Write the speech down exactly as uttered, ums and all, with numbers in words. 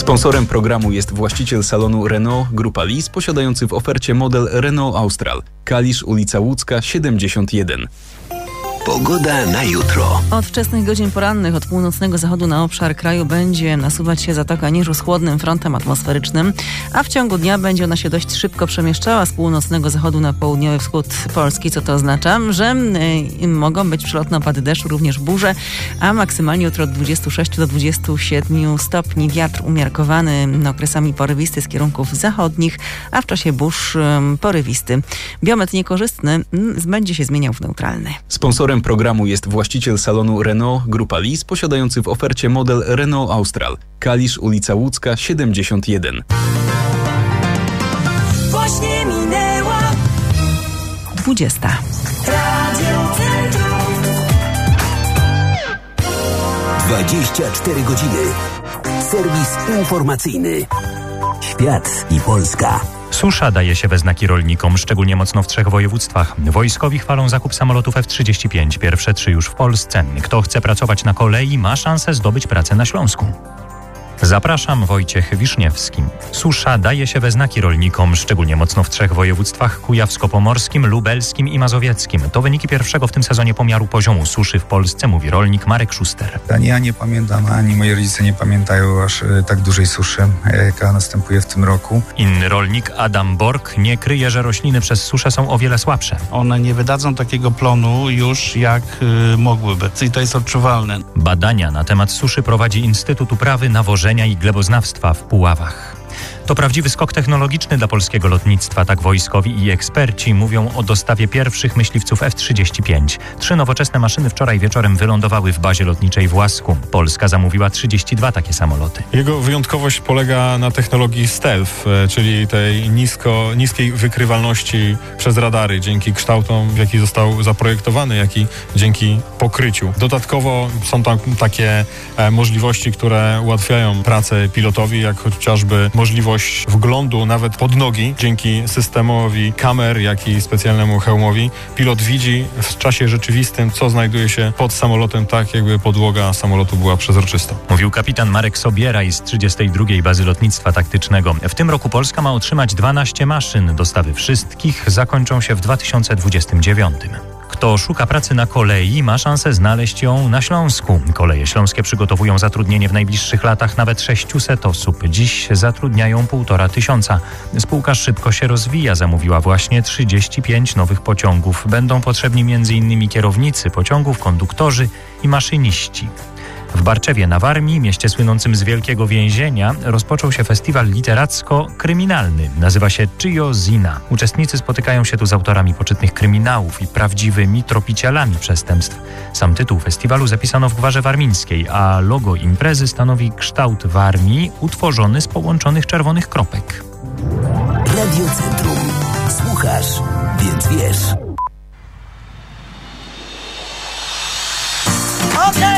Sponsorem programu jest właściciel salonu Renault Grupa Lis, posiadający w ofercie model Renault Austral. Kalisz, ulica Łódzka, siedemdziesiąt jeden. Pogoda na jutro. Od wczesnych godzin porannych od północnego zachodu na obszar kraju będzie nasuwać się zatoka niżu z chłodnym frontem atmosferycznym, a w ciągu dnia będzie ona się dość szybko przemieszczała z północnego zachodu na południowy wschód Polski, co to oznacza, że y, mogą być przelotne opady deszczu, również burze, a maksymalnie jutro od dwudziestu sześciu do dwudziestu siedmiu stopni. Wiatr umiarkowany, okresami porywisty z kierunków zachodnich, a w czasie burz y, porywisty. Biometr niekorzystny y, będzie się zmieniał w neutralny. Sponsorem programu jest właściciel salonu Renault Grupa Lis, posiadający w ofercie model Renault Austral. Kalisz, ulica Łódzka, siedemdziesiąt jeden. Właśnie minęła dwudziesta. Radio Centrum. dwadzieścia cztery godziny. Serwis informacyjny. Świat i Polska. Susza daje się we znaki rolnikom, szczególnie mocno w trzech województwach. Wojskowi chwalą zakup samolotów F trzydzieści pięć, pierwsze trzy już w Polsce. Kto chce pracować na kolei, ma szansę zdobyć pracę na Śląsku. Zapraszam, Wojciech Wiszniewski. Susza daje się we znaki rolnikom, szczególnie mocno w trzech województwach: kujawsko-pomorskim, lubelskim i mazowieckim. To wyniki pierwszego w tym sezonie pomiaru poziomu suszy w Polsce, mówi rolnik Marek Szuster. Ani ja nie pamiętam, ani moi rodzice nie pamiętają aż e, tak dużej suszy, jaka następuje w tym roku. Inny rolnik, Adam Bork, nie kryje, że rośliny przez suszę są o wiele słabsze. One nie wydadzą takiego plonu już jak y, mogłyby. I to jest odczuwalne. Badania na temat suszy prowadzi Instytut Uprawy, Nawożenia i Gleboznawstwa w Puławach. To prawdziwy skok technologiczny dla polskiego lotnictwa. Tak wojskowi i eksperci mówią o dostawie pierwszych myśliwców F trzydzieści pięć. Trzy nowoczesne maszyny wczoraj wieczorem wylądowały w bazie lotniczej w Łasku. Polska zamówiła trzydzieści dwa takie samoloty. Jego wyjątkowość polega na technologii stealth, czyli tej nisko, niskiej wykrywalności przez radary, dzięki kształtom, w jaki został zaprojektowany, jak i dzięki pokryciu. Dodatkowo są tam takie e, możliwości, które ułatwiają pracę pilotowi, jak chociażby możliwość wglądu nawet pod nogi. Dzięki systemowi kamer, jak i specjalnemu hełmowi pilot widzi w czasie rzeczywistym, co znajduje się pod samolotem, tak jakby podłoga samolotu była przezroczysta. Mówił kapitan Marek Sobieraj z trzydziestej drugiej Bazy Lotnictwa Taktycznego. W tym roku Polska ma otrzymać dwanaście maszyn. Dostawy wszystkich zakończą się w dwa tysiące dwudziestym dziewiątym. Kto szuka pracy na kolei, ma szansę znaleźć ją na Śląsku. Koleje śląskie przygotowują zatrudnienie w najbliższych latach nawet sześciuset osób. Dziś zatrudniają półtora tysiąca. Spółka szybko się rozwija, zamówiła właśnie trzydzieści pięć nowych pociągów. Będą potrzebni m.in. kierownicy pociągów, konduktorzy i maszyniści. W Barczewie na Warmii, mieście słynącym z wielkiego więzienia, rozpoczął się festiwal literacko-kryminalny. Nazywa się Czyjo Zina. Uczestnicy spotykają się tu z autorami poczytnych kryminałów i prawdziwymi tropicielami przestępstw. Sam tytuł festiwalu zapisano w Gwarze Warmińskiej, a logo imprezy stanowi kształt Warmii utworzony z połączonych czerwonych kropek. Radio Centrum. Słuchasz, więc wiesz.